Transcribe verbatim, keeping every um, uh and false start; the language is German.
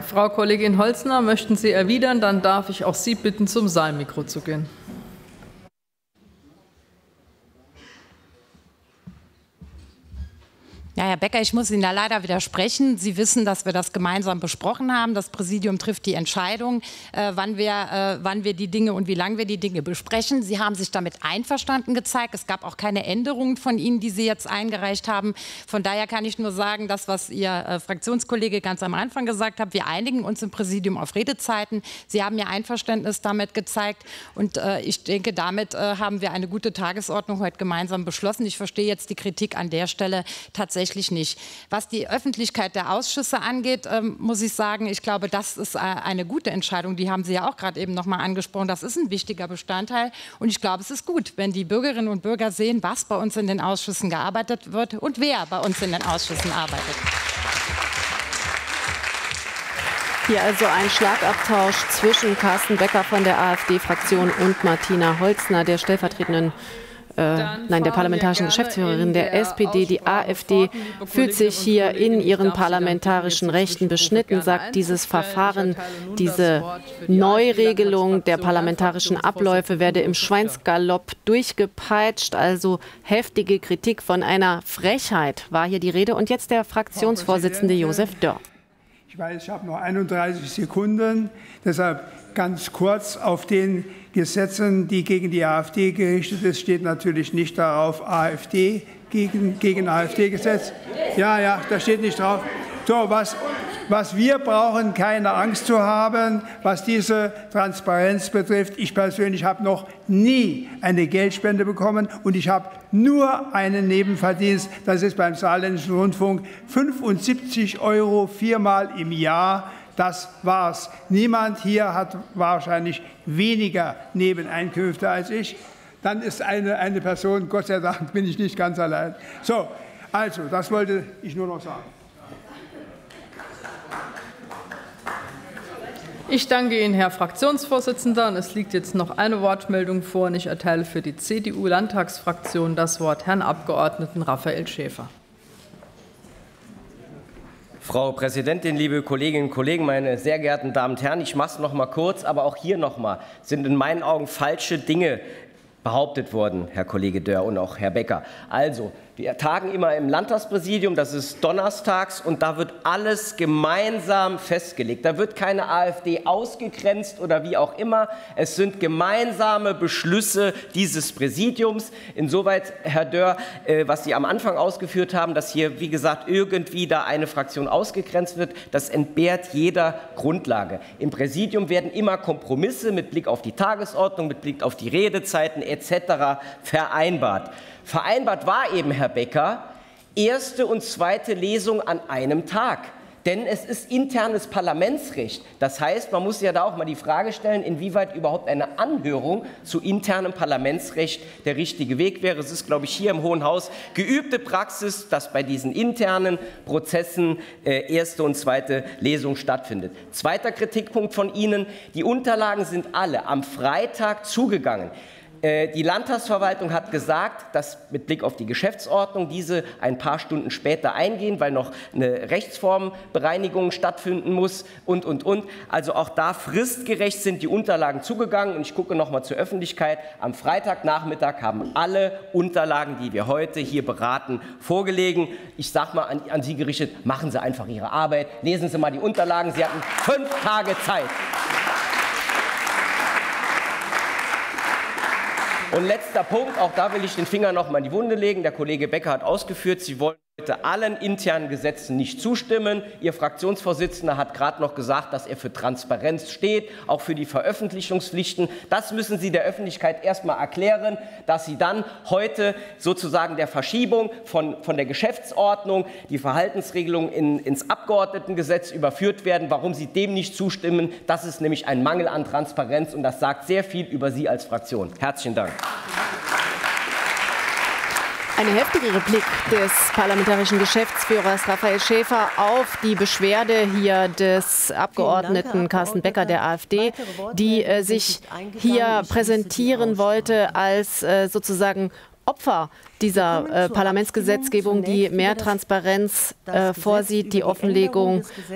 Frau Kollegin Holzner, möchten Sie erwidern? Dann darf ich auch Sie bitten, zum Saalmikro zu gehen. Ja, Herr Becker, ich muss Ihnen da leider widersprechen. Sie wissen, dass wir das gemeinsam besprochen haben. Das Präsidium trifft die Entscheidung, äh, wann, wir, äh, wann wir die Dinge und wie lange wir die Dinge besprechen. Sie haben sich damit einverstanden gezeigt. Es gab auch keine Änderungen von Ihnen, die Sie jetzt eingereicht haben. Von daher kann ich nur sagen, das, was Ihr äh, Fraktionskollege ganz am Anfang gesagt hat, wir einigen uns im Präsidium auf Redezeiten. Sie haben Ihr Einverständnis damit gezeigt. Und äh, ich denke, damit äh, haben wir eine gute Tagesordnung heute gemeinsam beschlossen. Ich verstehe jetzt die Kritik an der Stelle tatsächlich nicht. Was die Öffentlichkeit der Ausschüsse angeht, ähm, muss ich sagen, ich glaube, das ist äh, eine gute Entscheidung. Die haben Sie ja auch gerade eben noch mal angesprochen. Das ist ein wichtiger Bestandteil. Und ich glaube, es ist gut, wenn die Bürgerinnen und Bürger sehen, was bei uns in den Ausschüssen gearbeitet wird und wer bei uns in den Ausschüssen arbeitet. Hier also ein Schlagabtausch zwischen Carsten Becker von der AfD-Fraktion und Martina Holzner, der stellvertretenden Äh, nein, der parlamentarischen Geschäftsführerin der S P D. Die AfD fühlt sich hier in ihren parlamentarischen Rechten beschnitten, sagt, dieses Verfahren, diese Neuregelung der parlamentarischen Abläufe werde im Schweinsgalopp durchgepeitscht. Also heftige Kritik von einer Frechheit war hier die Rede. Und jetzt der Fraktionsvorsitzende Josef Dörr. Ich weiß, ich habe noch einunddreißig Sekunden, deshalb ganz kurz: Auf den Gesetzen, die gegen die AfD gerichtet ist, steht natürlich nicht darauf AfD gegen, gegen AfD-Gesetz. Ja, ja, da steht nicht drauf. So, was, was wir brauchen, keine Angst zu haben, was diese Transparenz betrifft. Ich persönlich habe noch nie eine Geldspende bekommen und ich habe nur einen Nebenverdienst. Das ist beim Saarländischen Rundfunk fünfundsiebzig Euro viermal im Jahr. Das war's. Niemand hier hat wahrscheinlich weniger Nebeneinkünfte als ich. Dann ist eine, eine Person, Gott sei Dank, bin ich nicht ganz allein. So, also, das wollte ich nur noch sagen. Ich danke Ihnen, Herr Fraktionsvorsitzender. Und es liegt jetzt noch eine Wortmeldung vor. Und ich erteile für die C D U-Landtagsfraktion das Wort Herrn Abgeordneten Raphael Schäfer. Frau Präsidentin, liebe Kolleginnen und Kollegen, meine sehr geehrten Damen und Herren! Ich mache es noch mal kurz, aber auch hier noch mal sind in meinen Augen falsche Dinge behauptet worden, Herr Kollege Dörr und auch Herr Becker. Also, wir tagen immer im Landtagspräsidium, das ist donnerstags, und da wird alles gemeinsam festgelegt. Da wird keine AfD ausgegrenzt oder wie auch immer. Es sind gemeinsame Beschlüsse dieses Präsidiums. Insoweit, Herr Dörr, was Sie am Anfang ausgeführt haben, dass hier, wie gesagt, irgendwie da eine Fraktion ausgegrenzt wird, das entbehrt jeder Grundlage. Im Präsidium werden immer Kompromisse mit Blick auf die Tagesordnung, mit Blick auf die Redezeiten et cetera vereinbart. Vereinbart war eben, Herr Becker, erste und zweite Lesung an einem Tag. Denn es ist internes Parlamentsrecht. Das heißt, man muss ja da auch mal die Frage stellen, inwieweit überhaupt eine Anhörung zu internem Parlamentsrecht der richtige Weg wäre. Es ist, glaube ich, hier im Hohen Haus geübte Praxis, dass bei diesen internen Prozessen äh, erste und zweite Lesung stattfindet. Zweiter Kritikpunkt von Ihnen: Die Unterlagen sind alle am Freitag zugegangen. Die Landtagsverwaltung hat gesagt, dass mit Blick auf die Geschäftsordnung diese ein paar Stunden später eingehen, weil noch eine Rechtsformbereinigung stattfinden muss und, und, und. Also auch da fristgerecht sind die Unterlagen zugegangen. Und ich gucke noch mal zur Öffentlichkeit. Am Freitagnachmittag haben alle Unterlagen, die wir heute hier beraten, vorgelegen. Ich sage mal an, an Sie gerichtet: Machen Sie einfach Ihre Arbeit. Lesen Sie mal die Unterlagen. Sie hatten fünf Tage Zeit. Und letzter Punkt, auch da will ich den Finger noch mal in die Wunde legen. Der Kollege Becker hat ausgeführt, Sie wollen heute allen internen Gesetzen nicht zustimmen. Ihr Fraktionsvorsitzender hat gerade noch gesagt, dass er für Transparenz steht, auch für die Veröffentlichungspflichten. Das müssen Sie der Öffentlichkeit erst mal erklären, dass Sie dann heute sozusagen der Verschiebung von, von der Geschäftsordnung, die Verhaltensregelung in, ins Abgeordnetengesetz überführt werden. Warum Sie dem nicht zustimmen, das ist nämlich ein Mangel an Transparenz, und das sagt sehr viel über Sie als Fraktion. Herzlichen Dank. Eine heftige Replik des parlamentarischen Geschäftsführers Raphael Schäfer auf die Beschwerde hier des Abgeordneten Carsten Becker der AfD, die äh, sich hier präsentieren wollte als äh, sozusagen Opfer dieser äh, Parlamentsgesetzgebung, die mehr Transparenz äh, vorsieht, die Offenlegung